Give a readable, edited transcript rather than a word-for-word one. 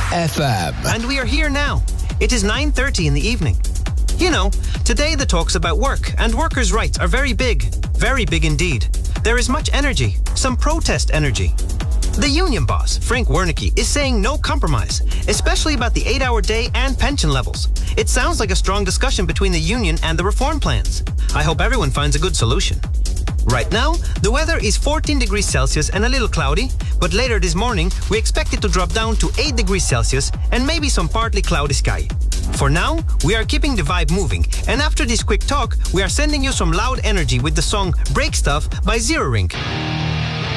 FM. And we are here now. It is 9:30 in the evening. You know, today the talks about work and workers' rights are very big indeed. There is much energy, some protest energy. The union boss, Frank Wernicke, is saying no compromise, especially about the 8-hour day and pension levels. It sounds like a strong discussion between the union and the reform plans. I hope everyone finds a good solution. Right now, the weather is 14 degrees Celsius and a little cloudy, but later this morning we expect it to drop down to 8 degrees Celsius and maybe some partly cloudy sky. For now, we are keeping the vibe moving, and after this quick talk, we are sending you some loud energy with the song Break Stuff by Zero Ring.